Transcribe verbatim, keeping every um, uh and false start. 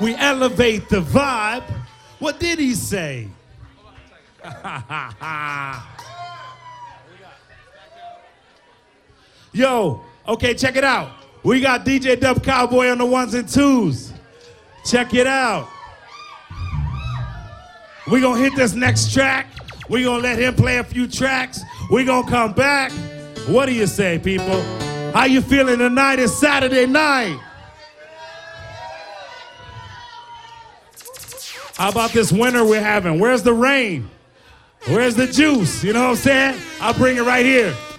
We elevate the vibe. What did he say? Yo, okay, check it out. We got D J Dub Cowboy on the ones and twos. Check it out. We're going to hit this next track. We're going to let him play a few tracks. We're going to come back. What do you say, people? How you feeling tonight? It's Saturday night. How about this winter we're having? Where's the rain? Where's the juice? You know what I'm saying? I'll bring it right here.